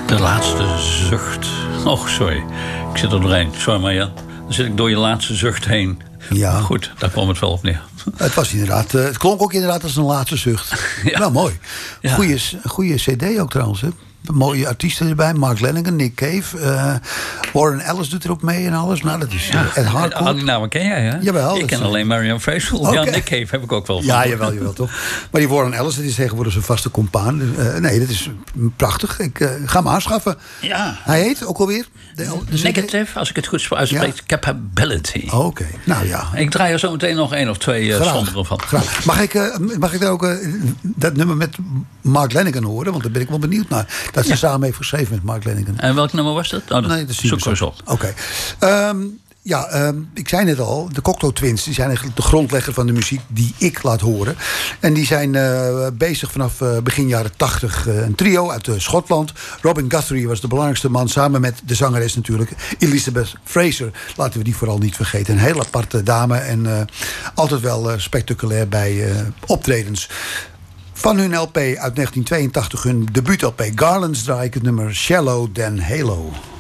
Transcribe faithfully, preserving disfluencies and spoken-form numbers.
De laatste zucht. Oh, sorry. Ik zit er doorheen. Sorry, Marjan. Dan zit ik door je laatste zucht heen. Ja. Goed, daar kwam het wel op neer. Het was inderdaad, uh, het klonk ook inderdaad als een laatste zucht. Ja. Nou, mooi. Ja. Goeie, goeie cd ook trouwens, hè. Mooie artiesten erbij. Mark Lanegan, Nick Cave. Uh, Warren Ellis doet erop mee en alles. Nou, dat is uh, Ja, Ed Harcourt. Al die namen ken jij, hè? Jawel. Ik dat ken is, alleen Marianne Faithfull. Okay. Ja, Nick Cave heb ik ook wel van. Ja, jawel, jawel, toch. Maar die Warren Ellis, dat is tegenwoordig zijn vaste compaan. Uh, nee, dat is prachtig. Ik uh, ga hem aanschaffen. Ja. Hij heet ook alweer? De, de Negative, als ik het goed uitspreek, ja. Capability. Oh, oké, okay. Nou ja. Ik draai er zo meteen nog één of twee uh, zonderen van. Graag. Mag ik, uh, mag ik daar ook uh, dat nummer met Mark Lanegan horen? Want daar ben ik wel benieuwd naar. Dat ze ja. samen heeft geschreven met Mark Lanegan. En welk nummer was dat? Oh, dat nee, dat zoek we eens op. Oké. Okay. Um, Ja, um, ik zei net al, de Cocteau Twins die zijn eigenlijk de grondlegger van de muziek die ik laat horen. En die zijn uh, bezig vanaf uh, begin jaren tachtig. Uh, een trio uit uh, Schotland. Robin Guthrie was de belangrijkste man, samen met de zangeres natuurlijk, Elizabeth Fraser. Laten we die vooral niet vergeten. Een heel aparte dame en uh, altijd wel uh, spectaculair bij uh, optredens. Van hun L P uit negentien tweeëntachtig, hun debuut L P Garlands, draai ik het nummer Shallow Than Halo.